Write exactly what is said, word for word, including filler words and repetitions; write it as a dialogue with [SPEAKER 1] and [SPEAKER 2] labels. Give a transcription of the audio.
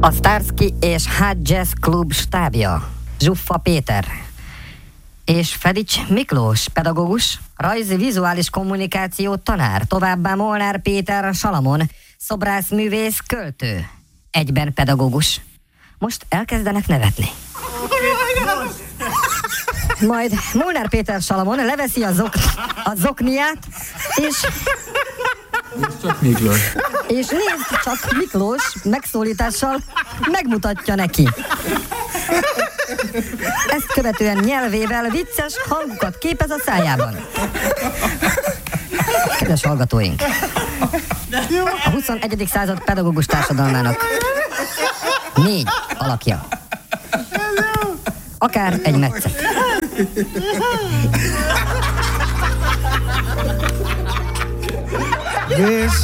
[SPEAKER 1] A Starsky és Hutch Jazz Club stábja. Zsuffa Péter és Fedics Miklós, pedagógus, rajzi-vizuális kommunikáció tanár, továbbá Molnár Péter Salamon, szobrászművész, költő, egyben pedagógus. Most elkezdenek nevetni. Majd Molnár Péter Salamon leveszi a, zok, a zokniát, és...
[SPEAKER 2] Csak Miklós.
[SPEAKER 1] És nézd csak, Miklós megszólítással megmutatja neki. Ezt követően nyelvével vicces hangokat képez a szájában. Kedves hallgatóink! A huszonegyedik század pedagógus társadalmának négy alakja. Akár egy metszet.
[SPEAKER 3] This